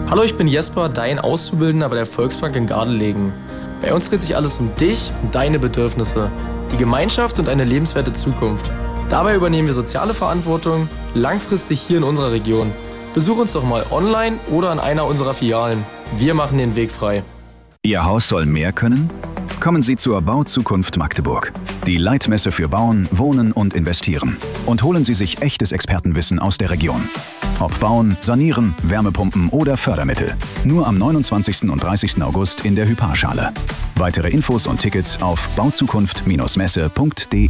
Hallo, ich bin Jesper, dein Auszubildender bei der Volksbank in Gardelegen. Bei uns dreht sich alles um dich und deine Bedürfnisse, die Gemeinschaft und eine lebenswerte Zukunft. Dabei übernehmen wir soziale Verantwortung langfristig hier in unserer Region. Besuch uns doch mal online oder an einer unserer Filialen. Wir machen den Weg frei. Ihr Haus soll mehr können? Kommen Sie zur Bauzukunft Magdeburg, die Leitmesse für Bauen, Wohnen und Investieren. Und holen Sie sich echtes Expertenwissen aus der Region. Ob Bauen, Sanieren, Wärmepumpen oder Fördermittel. Nur am 29. und 30. August in der Hyparschale. Weitere Infos und Tickets auf bauzukunft-messe.de.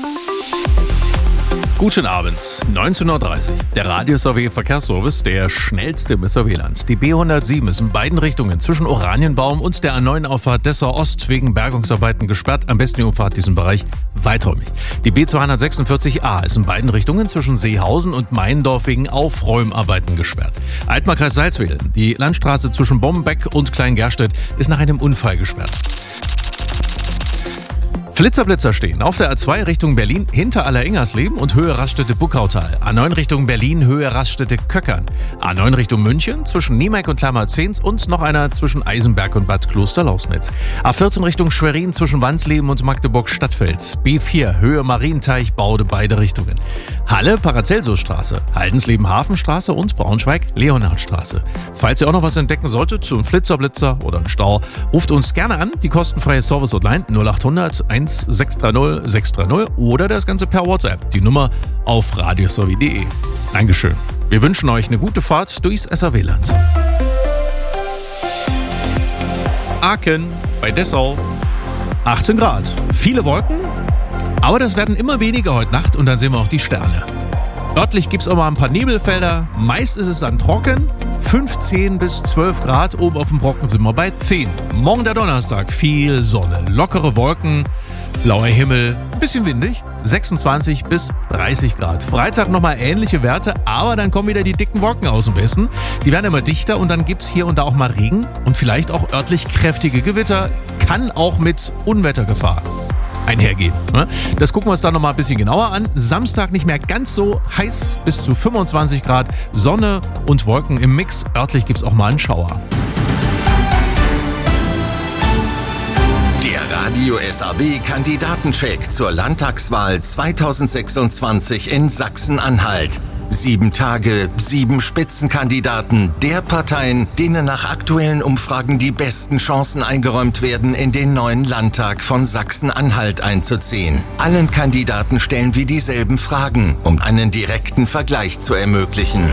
Guten Abend, 19:30 Uhr. Der Radio-SAW-Verkehrsservice, der schnellste im SAW-Land. Die B107 ist in beiden Richtungen zwischen Oranienbaum und der A9-Auffahrt Dessau Ost wegen Bergungsarbeiten gesperrt. Am besten die Umfahrt diesen Bereich weiträumig. Die B246a ist in beiden Richtungen zwischen Seehausen und Meindorf wegen Aufräumarbeiten gesperrt. Altmarkreis Salzwedel, die Landstraße zwischen Bombenbeck und Kleingerstedt ist nach einem Unfall gesperrt. Flitzer stehen auf der A2 Richtung Berlin hinter Allerengersleben und Höhe Raststätte Buckautal. A9 Richtung Berlin, Höhe Raststätte Köckern. A9 Richtung München zwischen Niemeck und Klammerzehns und noch einer zwischen Eisenberg und Bad Kloster-Lausnitz. A14 Richtung Schwerin zwischen Wansleben und Magdeburg-Stadtfels. B4 Höhe Marienteich, Baude beide Richtungen. Halle Paracelsusstraße, Haldensleben-Hafenstraße und Braunschweig-Leonhardstraße. Falls ihr auch noch was entdecken solltet zum Flitzer oder einen Stau, ruft uns gerne an. Die kostenfreie Service-Hotline 0800 630 630 oder das Ganze per WhatsApp. Die Nummer auf radiosaw.de. Dankeschön. Wir wünschen euch eine gute Fahrt durchs SAW-Land. Aachen bei Dessau. 18 Grad. Viele Wolken, aber das werden immer weniger heute Nacht und dann sehen wir auch die Sterne. Örtlich gibt es auch mal ein paar Nebelfelder. Meist ist es dann trocken. 15 bis 12 Grad. Oben auf dem Brocken sind wir bei 10. Morgen der Donnerstag. Viel Sonne. Lockere Wolken. Blauer Himmel. Ein bisschen windig. 26 bis 30 Grad. Freitag nochmal ähnliche Werte. Aber dann kommen wieder die dicken Wolken aus dem Westen. Die werden immer dichter und dann gibt es hier und da auch mal Regen. Und vielleicht auch örtlich kräftige Gewitter. Kann auch mit Unwettergefahr einhergehen. Das gucken wir uns dann nochmal ein bisschen genauer an. Samstag nicht mehr ganz so heiß, bis zu 25 Grad, Sonne und Wolken im Mix. Örtlich gibt es auch mal einen Schauer. Der Radio SAW-Kandidatencheck zur Landtagswahl 2026 in Sachsen-Anhalt. 7 Tage, 7 Spitzenkandidaten der Parteien, denen nach aktuellen Umfragen die besten Chancen eingeräumt werden, in den neuen Landtag von Sachsen-Anhalt einzuziehen. Allen Kandidaten stellen wir dieselben Fragen, um einen direkten Vergleich zu ermöglichen.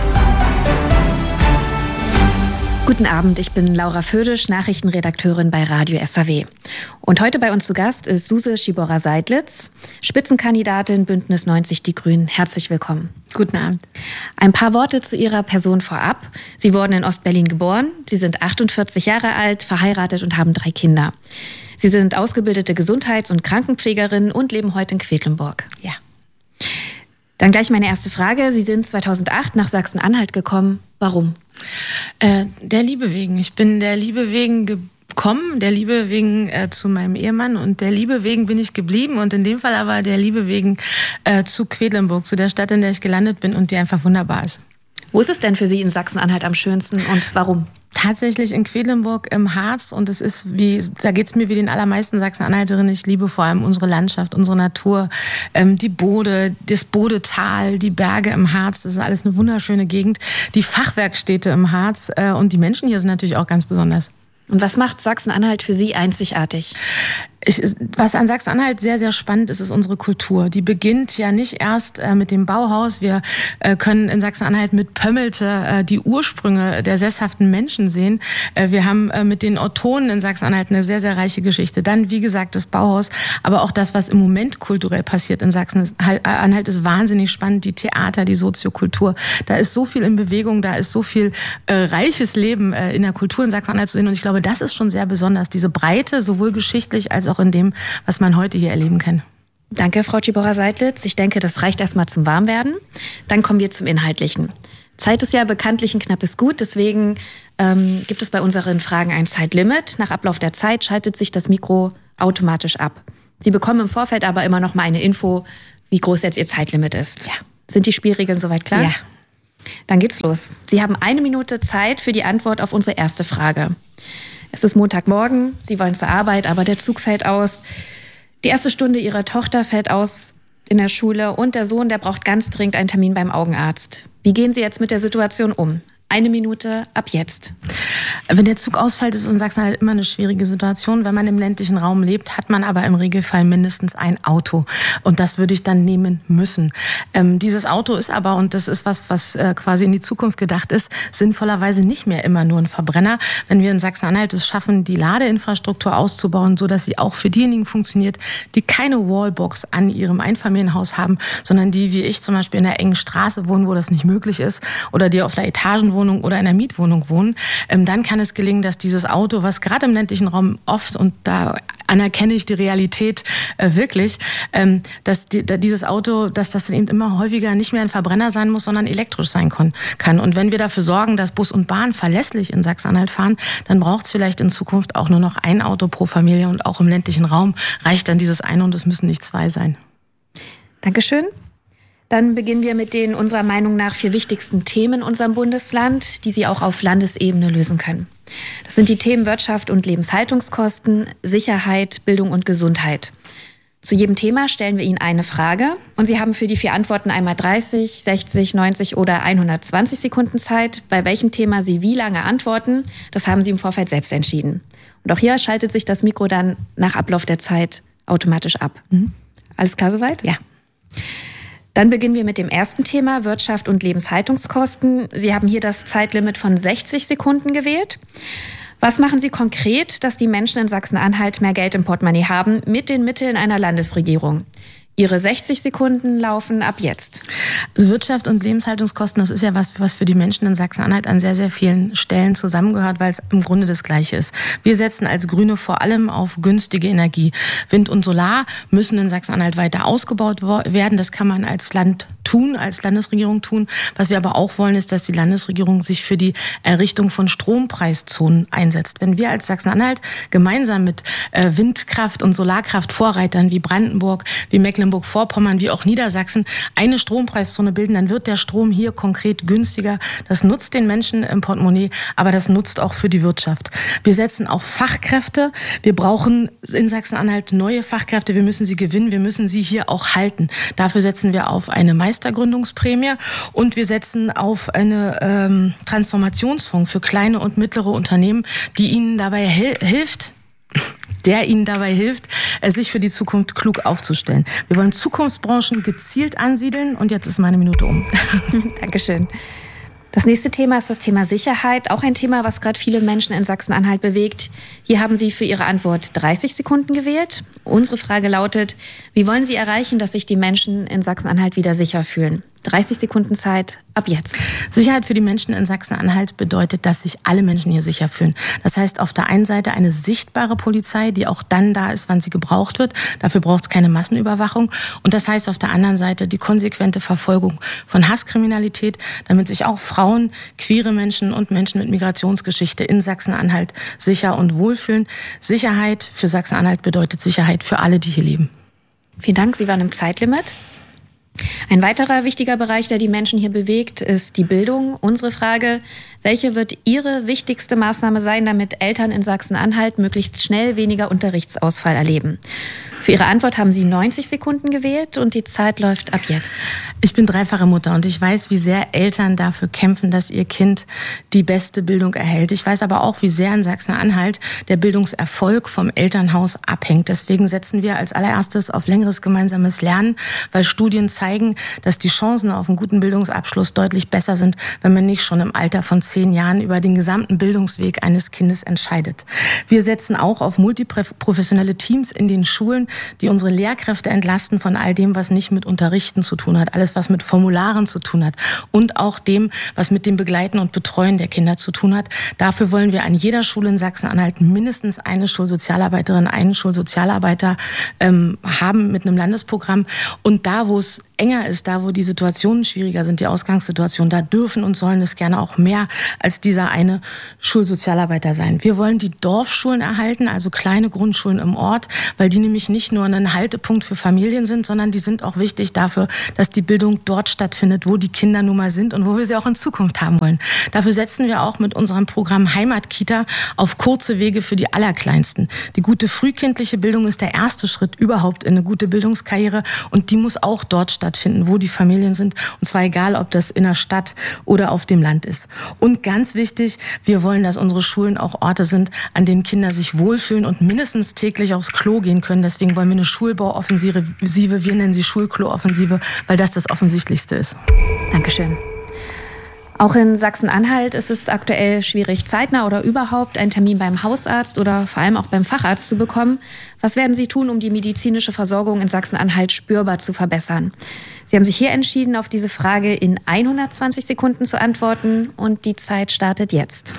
Guten Abend, ich bin Laura Födisch, Nachrichtenredakteurin bei Radio SAW. Und heute bei uns zu Gast ist Suse Schibora-Seidlitz, Spitzenkandidatin Bündnis 90 Die Grünen. Herzlich willkommen. Guten Abend. Ein paar Worte zu Ihrer Person vorab. Sie wurden in Ostberlin geboren, Sie sind 48 Jahre alt, verheiratet und haben 3 Kinder. Sie sind ausgebildete Gesundheits- und Krankenpflegerin und leben heute in Quedlinburg. Ja. Dann gleich meine erste Frage. Sie sind 2008 nach Sachsen-Anhalt gekommen. Warum? Der Liebe wegen. Ich bin der Liebe wegen gekommen, der Liebe wegen zu meinem Ehemann und der Liebe wegen bin ich geblieben und in dem Fall aber der Liebe wegen zu Quedlinburg, zu der Stadt, in der ich gelandet bin und die einfach wunderbar ist. Wo ist es denn für Sie in Sachsen-Anhalt am schönsten und warum? Tatsächlich in Quedlinburg im Harz und es ist da geht es mir wie den allermeisten Sachsen-Anhalterinnen. Ich liebe vor allem unsere Landschaft, unsere Natur, die Bode, das Bodetal, die Berge im Harz. Das ist alles eine wunderschöne Gegend. Die Fachwerkstätte im Harz und die Menschen hier sind natürlich auch ganz besonders. Und was macht Sachsen-Anhalt für Sie einzigartig? Was an Sachsen-Anhalt sehr, sehr spannend ist, ist unsere Kultur. Die beginnt ja nicht erst mit dem Bauhaus. Wir können in Sachsen-Anhalt mit Pömmelte die Ursprünge der sesshaften Menschen sehen. Wir haben mit den Ottonen in Sachsen-Anhalt eine sehr, sehr reiche Geschichte. Dann, wie gesagt, das Bauhaus, aber auch das, was im Moment kulturell passiert in Sachsen-Anhalt, ist wahnsinnig spannend. Die Theater, die Soziokultur. Da ist so viel in Bewegung, da ist so viel reiches Leben in der Kultur in Sachsen-Anhalt zu sehen. Und ich glaube, das ist schon sehr besonders. Diese Breite, sowohl geschichtlich als auch in dem, was man heute hier erleben kann. Danke, Frau Schibora-Seidlitz. Ich denke, das reicht erstmal zum Warmwerden. Dann kommen wir zum Inhaltlichen. Zeit ist ja bekanntlich ein knappes Gut, deswegen gibt es bei unseren Fragen ein Zeitlimit. Nach Ablauf der Zeit schaltet sich das Mikro automatisch ab. Sie bekommen im Vorfeld aber immer noch mal eine Info, wie groß jetzt Ihr Zeitlimit ist. Ja. Sind die Spielregeln soweit klar? Ja. Dann geht's los. Sie haben 1 Minute Zeit für die Antwort auf unsere erste Frage. Es ist Montagmorgen, Sie wollen zur Arbeit, aber der Zug fällt aus. Die erste Stunde Ihrer Tochter fällt aus in der Schule und der Sohn, der braucht ganz dringend einen Termin beim Augenarzt. Wie gehen Sie jetzt mit der Situation um? 1 Minute ab jetzt. Wenn der Zug ausfällt, ist es in Sachsen-Anhalt immer eine schwierige Situation. Wenn man im ländlichen Raum lebt, hat man aber im Regelfall mindestens ein Auto. Und das würde ich dann nehmen müssen. Dieses Auto ist aber, und das ist was quasi in die Zukunft gedacht ist, sinnvollerweise nicht mehr immer nur ein Verbrenner. Wenn wir in Sachsen-Anhalt es schaffen, die Ladeinfrastruktur auszubauen, sodass sie auch für diejenigen funktioniert, die keine Wallbox an ihrem Einfamilienhaus haben, sondern die, wie ich zum Beispiel, in einer engen Straße wohnen, wo das nicht möglich ist, oder die auf der Etagenwohnung oder in einer Mietwohnung wohnen, dann kann es gelingen, dass dieses Auto, was gerade im ländlichen Raum oft, und da anerkenne ich die Realität wirklich, dass dieses Auto, dass das dann eben immer häufiger nicht mehr ein Verbrenner sein muss, sondern elektrisch sein kann. Und wenn wir dafür sorgen, dass Bus und Bahn verlässlich in Sachsen-Anhalt fahren, dann braucht es vielleicht in Zukunft auch nur noch ein Auto pro Familie, und auch im ländlichen Raum reicht dann dieses eine und es müssen nicht 2 sein. Dankeschön. Dann beginnen wir mit den unserer Meinung nach 4 wichtigsten Themen in unserem Bundesland, die Sie auch auf Landesebene lösen können. Das sind die Themen Wirtschaft und Lebenshaltungskosten, Sicherheit, Bildung und Gesundheit. Zu jedem Thema stellen wir Ihnen eine Frage und Sie haben für die 4 Antworten einmal 30, 60, 90 oder 120 Sekunden Zeit. Bei welchem Thema Sie wie lange antworten, das haben Sie im Vorfeld selbst entschieden. Und auch hier schaltet sich das Mikro dann nach Ablauf der Zeit automatisch ab. Alles klar soweit? Ja. Dann beginnen wir mit dem ersten Thema, Wirtschaft und Lebenshaltungskosten. Sie haben hier das Zeitlimit von 60 Sekunden gewählt. Was machen Sie konkret, dass die Menschen in Sachsen-Anhalt mehr Geld im Portemonnaie haben mit den Mitteln einer Landesregierung? Ihre 60 Sekunden laufen ab jetzt. Wirtschaft und Lebenshaltungskosten, das ist ja was für die Menschen in Sachsen-Anhalt an sehr, sehr vielen Stellen zusammengehört, weil es im Grunde das Gleiche ist. Wir setzen als Grüne vor allem auf günstige Energie. Wind und Solar müssen in Sachsen-Anhalt weiter ausgebaut werden. Das kann man als Land tun, als Landesregierung tun. Was wir aber auch wollen, ist, dass die Landesregierung sich für die Errichtung von Strompreiszonen einsetzt. Wenn wir als Sachsen-Anhalt gemeinsam mit Windkraft und Solarkraft Vorreitern wie Brandenburg, wie Mecklenburg-Vorpommern, wie auch Niedersachsen eine Strompreiszone bilden, dann wird der Strom hier konkret günstiger. Das nutzt den Menschen im Portemonnaie, aber das nutzt auch für die Wirtschaft. Wir setzen auf Fachkräfte. Wir brauchen in Sachsen-Anhalt neue Fachkräfte. Wir müssen sie gewinnen. Wir müssen sie hier auch halten. Dafür setzen wir auf eine Meistergründungsprämie und wir setzen auf eine Transformationsfonds für kleine und mittlere Unternehmen, die ihnen dabei hilft, sich für die Zukunft klug aufzustellen. Wir wollen Zukunftsbranchen gezielt ansiedeln und jetzt ist meine Minute um. Dankeschön. Das nächste Thema ist das Thema Sicherheit, auch ein Thema, was gerade viele Menschen in Sachsen-Anhalt bewegt. Hier haben Sie für Ihre Antwort 30 Sekunden gewählt. Unsere Frage lautet, wie wollen Sie erreichen, dass sich die Menschen in Sachsen-Anhalt wieder sicher fühlen? 30 Sekunden Zeit, ab jetzt. Sicherheit für die Menschen in Sachsen-Anhalt bedeutet, dass sich alle Menschen hier sicher fühlen. Das heißt, auf der einen Seite eine sichtbare Polizei, die auch dann da ist, wann sie gebraucht wird. Dafür braucht es keine Massenüberwachung. Und das heißt auf der anderen Seite die konsequente Verfolgung von Hasskriminalität, damit sich auch Frauen, queere Menschen und Menschen mit Migrationsgeschichte in Sachsen-Anhalt sicher und wohlfühlen. Sicherheit für Sachsen-Anhalt bedeutet Sicherheit für alle, die hier leben. Vielen Dank, Sie waren im Zeitlimit. Ein weiterer wichtiger Bereich, der die Menschen hier bewegt, ist die Bildung. Unsere Frage, welche wird Ihre wichtigste Maßnahme sein, damit Eltern in Sachsen-Anhalt möglichst schnell weniger Unterrichtsausfall erleben? Für Ihre Antwort haben Sie 90 Sekunden gewählt und die Zeit läuft ab jetzt. Ich bin dreifache Mutter und ich weiß, wie sehr Eltern dafür kämpfen, dass ihr Kind die beste Bildung erhält. Ich weiß aber auch, wie sehr in Sachsen-Anhalt der Bildungserfolg vom Elternhaus abhängt. Deswegen setzen wir als allererstes auf längeres gemeinsames Lernen, weil Studien zeigen, dass die Chancen auf einen guten Bildungsabschluss deutlich besser sind, wenn man nicht schon im Alter von 10 Jahren über den gesamten Bildungsweg eines Kindes entscheidet. Wir setzen auch auf multiprofessionelle Teams in den Schulen, die unsere Lehrkräfte entlasten von all dem, was nicht mit Unterrichten zu tun hat, alles, was mit Formularen zu tun hat und auch dem, was mit dem Begleiten und Betreuen der Kinder zu tun hat. Dafür wollen wir an jeder Schule in Sachsen-Anhalt mindestens eine Schulsozialarbeiterin, einen Schulsozialarbeiter haben mit einem Landesprogramm. Und da, wo es enger ist, da wo die Situationen schwieriger sind, die Ausgangssituation, da dürfen und sollen es gerne auch mehr als dieser eine Schulsozialarbeiter sein. Wir wollen die Dorfschulen erhalten, also kleine Grundschulen im Ort, weil die nämlich nicht nur ein Haltepunkt für Familien sind, sondern die sind auch wichtig dafür, dass die Bildung dort stattfindet, wo die Kinder nun mal sind und wo wir sie auch in Zukunft haben wollen. Dafür setzen wir auch mit unserem Programm Heimatkita auf kurze Wege für die Allerkleinsten. Die gute frühkindliche Bildung ist der erste Schritt überhaupt in eine gute Bildungskarriere und die muss auch dort stattfinden, wo die Familien sind. Und zwar egal, ob das in der Stadt oder auf dem Land ist. Und ganz wichtig, wir wollen, dass unsere Schulen auch Orte sind, an denen Kinder sich wohlfühlen und mindestens täglich aufs Klo gehen können. Deswegen wollen wir eine Schulbauoffensive, wir nennen sie Schulklo-Offensive, weil das Offensichtlichste ist. Dankeschön. Auch in Sachsen-Anhalt ist es aktuell schwierig, zeitnah oder überhaupt einen Termin beim Hausarzt oder vor allem auch beim Facharzt zu bekommen. Was werden Sie tun, um die medizinische Versorgung in Sachsen-Anhalt spürbar zu verbessern? Sie haben sich hier entschieden, auf diese Frage in 120 Sekunden zu antworten und die Zeit startet jetzt.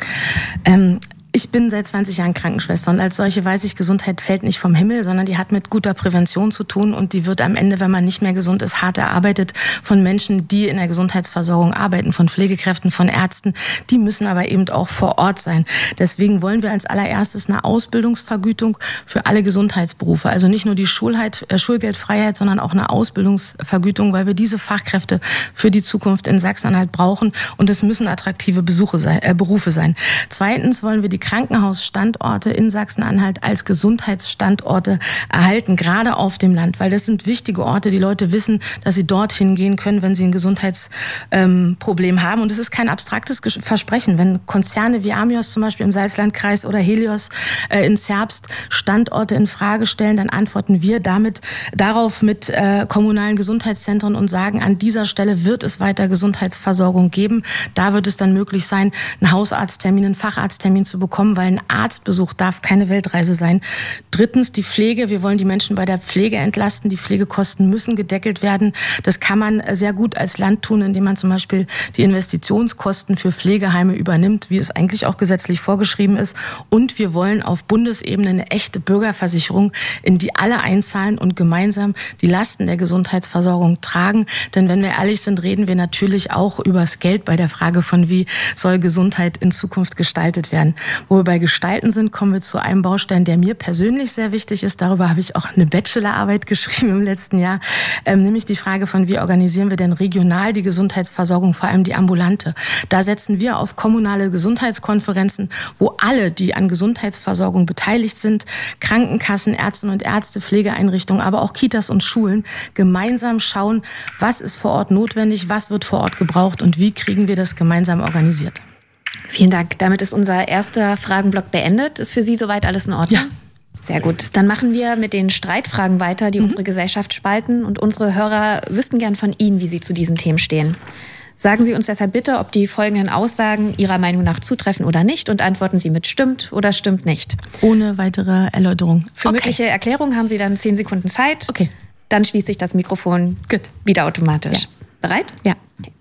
Ich bin seit 20 Jahren Krankenschwester und als solche weiß ich, Gesundheit fällt nicht vom Himmel, sondern die hat mit guter Prävention zu tun und die wird am Ende, wenn man nicht mehr gesund ist, hart erarbeitet von Menschen, die in der Gesundheitsversorgung arbeiten, von Pflegekräften, von Ärzten. Die müssen aber eben auch vor Ort sein. Deswegen wollen wir als allererstes eine Ausbildungsvergütung für alle Gesundheitsberufe. Also nicht nur die Schulgeldfreiheit, sondern auch eine Ausbildungsvergütung, weil wir diese Fachkräfte für die Zukunft in Sachsen-Anhalt brauchen und es müssen attraktive Berufe sein. Zweitens wollen wir die Krankenhausstandorte in Sachsen-Anhalt als Gesundheitsstandorte erhalten, gerade auf dem Land, weil das sind wichtige Orte. Die Leute wissen, dass sie dorthin gehen können, wenn sie ein Gesundheitsproblem haben. Und es ist kein abstraktes Versprechen. Wenn Konzerne wie Amios zum Beispiel im Salzlandkreis oder Helios in Zerbst Standorte in Frage stellen, dann antworten wir darauf mit kommunalen Gesundheitszentren und sagen, an dieser Stelle wird es weiter Gesundheitsversorgung geben. Da wird es dann möglich sein, einen Hausarzttermin, einen Facharzttermin zu bekommen, weil ein Arztbesuch darf keine Weltreise sein. Drittens die Pflege. Wir wollen die Menschen bei der Pflege entlasten. Die Pflegekosten müssen gedeckelt werden. Das kann man sehr gut als Land tun, indem man zum Beispiel die Investitionskosten für Pflegeheime übernimmt, wie es eigentlich auch gesetzlich vorgeschrieben ist. Und wir wollen auf Bundesebene eine echte Bürgerversicherung, in die alle einzahlen und gemeinsam die Lasten der Gesundheitsversorgung tragen. Denn wenn wir ehrlich sind, reden wir natürlich auch über das Geld bei der Frage von, wie soll Gesundheit in Zukunft gestaltet werden. Wo wir bei Gestalten sind, kommen wir zu einem Baustein, der mir persönlich sehr wichtig ist. Darüber habe ich auch eine Bachelorarbeit geschrieben im letzten Jahr. Nämlich die Frage von, wie organisieren wir denn regional die Gesundheitsversorgung, vor allem die ambulante. Da setzen wir auf kommunale Gesundheitskonferenzen, wo alle, die an Gesundheitsversorgung beteiligt sind, Krankenkassen, Ärztinnen und Ärzte, Pflegeeinrichtungen, aber auch Kitas und Schulen, gemeinsam schauen, was ist vor Ort notwendig, was wird vor Ort gebraucht und wie kriegen wir das gemeinsam organisiert. Vielen Dank. Damit ist unser erster Fragenblock beendet. Ist für Sie soweit alles in Ordnung? Ja. Sehr gut. Dann machen wir mit den Streitfragen weiter, die unsere Gesellschaft spalten. Und unsere Hörer wüssten gern von Ihnen, wie Sie zu diesen Themen stehen. Sagen Sie uns deshalb bitte, ob die folgenden Aussagen Ihrer Meinung nach zutreffen oder nicht. Und antworten Sie mit stimmt oder stimmt nicht. Ohne weitere Erläuterung. Für mögliche Erklärungen haben Sie dann 10 Sekunden Zeit. Okay. Dann schließe ich das Mikrofon wieder automatisch. Ja. Bereit? Ja. Okay.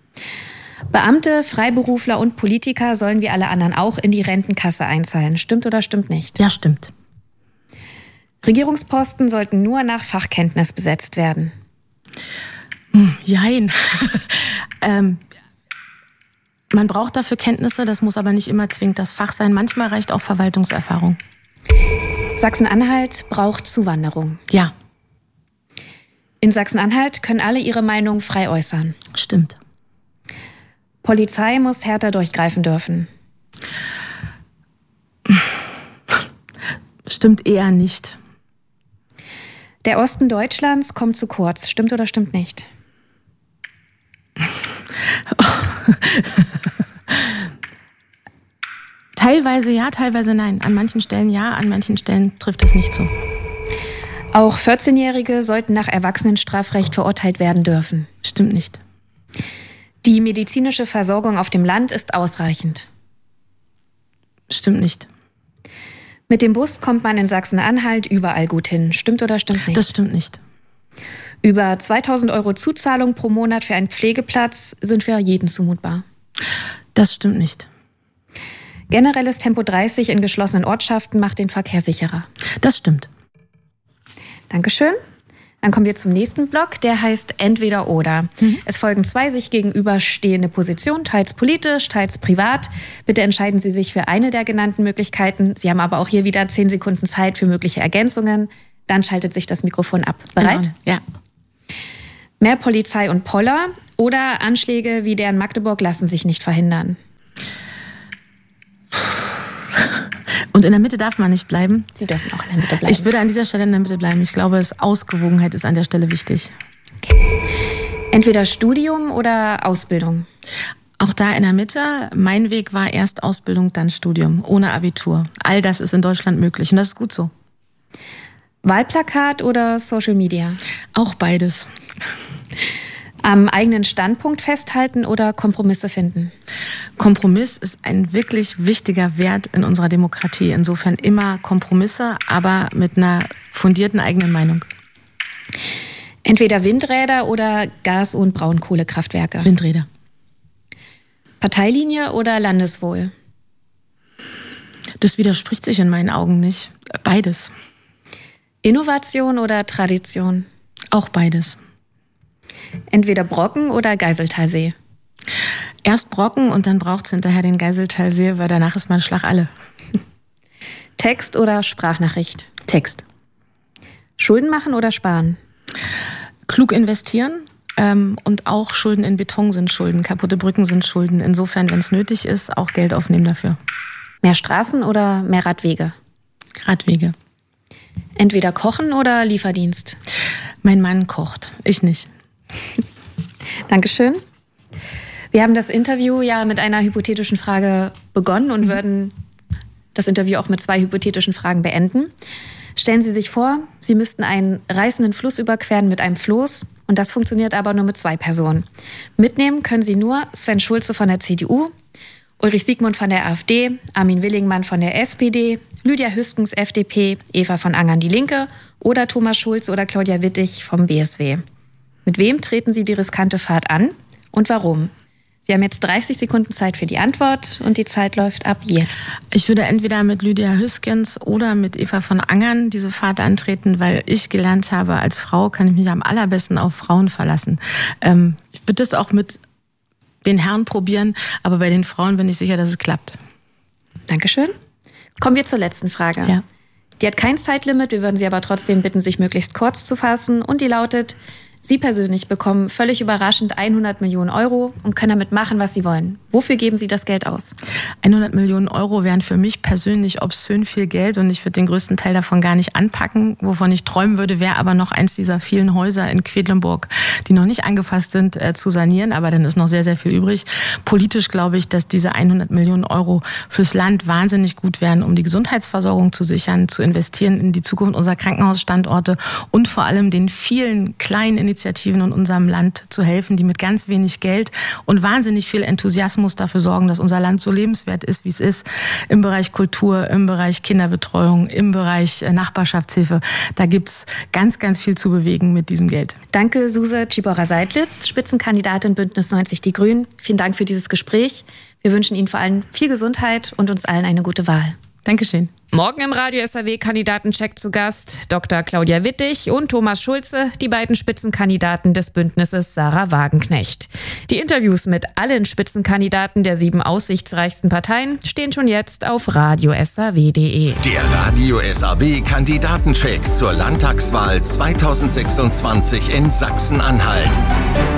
Beamte, Freiberufler und Politiker sollen wie alle anderen auch in die Rentenkasse einzahlen. Stimmt oder stimmt nicht? Ja, stimmt. Regierungsposten sollten nur nach Fachkenntnis besetzt werden. Jein. Man braucht dafür Kenntnisse, das muss aber nicht immer zwingend das Fach sein. Manchmal reicht auch Verwaltungserfahrung. Sachsen-Anhalt braucht Zuwanderung. Ja. In Sachsen-Anhalt können alle ihre Meinung frei äußern. Stimmt. Polizei muss härter durchgreifen dürfen. Stimmt eher nicht. Der Osten Deutschlands kommt zu kurz. Stimmt oder stimmt nicht? Teilweise ja, teilweise nein. An manchen Stellen ja, an manchen Stellen trifft es nicht zu. Auch 14-Jährige sollten nach Erwachsenenstrafrecht verurteilt werden dürfen. Stimmt nicht. Die medizinische Versorgung auf dem Land ist ausreichend. Stimmt nicht. Mit dem Bus kommt man in Sachsen-Anhalt überall gut hin. Stimmt oder stimmt nicht? Das stimmt nicht. Über 2.000 € Zuzahlung pro Monat für einen Pflegeplatz sind für jeden zumutbar. Das stimmt nicht. Generelles Tempo 30 in geschlossenen Ortschaften macht den Verkehr sicherer. Das stimmt. Dankeschön. Dann kommen wir zum nächsten Block, der heißt Entweder oder. Es folgen 2 sich gegenüberstehende Positionen, teils politisch, teils privat. Bitte entscheiden Sie sich für eine der genannten Möglichkeiten. Sie haben aber auch hier wieder 10 Sekunden Zeit für mögliche Ergänzungen. Dann schaltet sich das Mikrofon ab. Bereit? Ja. Mehr Polizei und Poller oder Anschläge wie der in Magdeburg lassen sich nicht verhindern. Und in der Mitte darf man nicht bleiben. Sie dürfen auch in der Mitte bleiben. Ich würde an dieser Stelle in der Mitte bleiben. Ich glaube, Ausgewogenheit ist an der Stelle wichtig. Okay. Entweder Studium oder Ausbildung. Auch da in der Mitte. Mein Weg war erst Ausbildung, dann Studium, ohne Abitur. All das ist in Deutschland möglich und das ist gut so. Wahlplakat oder Social Media? Auch beides. Am eigenen Standpunkt festhalten oder Kompromisse finden? Kompromiss ist ein wirklich wichtiger Wert in unserer Demokratie. Insofern immer Kompromisse, aber mit einer fundierten eigenen Meinung. Entweder Windräder oder Gas- und Braunkohlekraftwerke? Windräder. Parteilinie oder Landeswohl? Das widerspricht sich in meinen Augen nicht. Beides. Innovation oder Tradition? Auch beides. Entweder Brocken oder Geiseltalsee? Erst Brocken und dann braucht es hinterher den Geiseltalsee, weil danach ist mein Schlag alle. Text oder Sprachnachricht? Text. Schulden machen oder sparen? Klug investieren und auch Schulden in Beton sind Schulden, kaputte Brücken sind Schulden. Insofern, wenn es nötig ist, auch Geld aufnehmen dafür. Mehr Straßen oder mehr Radwege? Radwege. Entweder kochen oder Lieferdienst? Mein Mann kocht, ich nicht. Dankeschön. Wir haben das Interview ja mit einer hypothetischen Frage begonnen und würden das Interview auch mit 2 hypothetischen Fragen beenden. Stellen Sie sich vor, Sie müssten einen reißenden Fluss überqueren mit einem Floß und das funktioniert aber nur mit 2 Personen. Mitnehmen können Sie nur Sven Schulze von der CDU, Ulrich Siegmund von der AfD, Armin Willingmann von der SPD, Lydia Hüskens FDP, Eva von Angern die Linke oder Thomas Schulz oder Claudia Wittig vom BSW. Mit wem treten Sie die riskante Fahrt an und warum? Sie haben jetzt 30 Sekunden Zeit für die Antwort und die Zeit läuft ab jetzt. Ich würde entweder mit Lydia Hüskens oder mit Eva von Angern diese Fahrt antreten, weil ich gelernt habe, als Frau kann ich mich am allerbesten auf Frauen verlassen. Ich würde das auch mit den Herren probieren, aber bei den Frauen bin ich sicher, dass es klappt. Dankeschön. Kommen wir zur letzten Frage. Ja. Die hat kein Zeitlimit, wir würden Sie aber trotzdem bitten, sich möglichst kurz zu fassen. Und die lautet: Sie persönlich bekommen völlig überraschend 100 Millionen Euro und können damit machen, was Sie wollen. Wofür geben Sie das Geld aus? 100 Millionen Euro wären für mich persönlich obszön viel Geld und ich würde den größten Teil davon gar nicht anpacken. Wovon ich träumen würde, wäre aber noch eins dieser vielen Häuser in Quedlinburg, die noch nicht angefasst sind, zu sanieren. Aber dann ist noch sehr, sehr viel übrig. Politisch glaube ich, dass diese 100 Millionen Euro fürs Land wahnsinnig gut wären, um die Gesundheitsversorgung zu sichern, zu investieren in die Zukunft unserer Krankenhausstandorte und vor allem den vielen kleinen Initiativen in unserem Land zu helfen, die mit ganz wenig Geld und wahnsinnig viel Enthusiasmus dafür sorgen, dass unser Land so lebenswert ist, wie es ist, im Bereich Kultur, im Bereich Kinderbetreuung, im Bereich Nachbarschaftshilfe. Da gibt's ganz, ganz viel zu bewegen mit diesem Geld. Danke, Suse Tschiborra-Seidlitz, Spitzenkandidatin Bündnis 90 Die Grünen. Vielen Dank für dieses Gespräch. Wir wünschen Ihnen vor allem viel Gesundheit und uns allen eine gute Wahl. Dankeschön. Morgen im Radio SAW Kandidatencheck zu Gast Dr. Claudia Wittig und Thomas Schulze, die beiden Spitzenkandidaten des Bündnisses Sarah Wagenknecht. Die Interviews mit allen Spitzenkandidaten der 7 aussichtsreichsten Parteien stehen schon jetzt auf radiosaw.de. Der Radio SAW Kandidatencheck zur Landtagswahl 2026 in Sachsen-Anhalt.